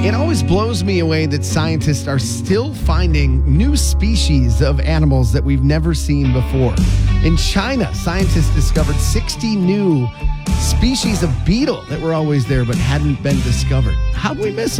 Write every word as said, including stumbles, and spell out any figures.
It always blows me away that scientists are still finding new species of animals that we've never seen before. In China, scientists discovered sixty new species of beetle that were always there but hadn't been discovered. How'd we miss them?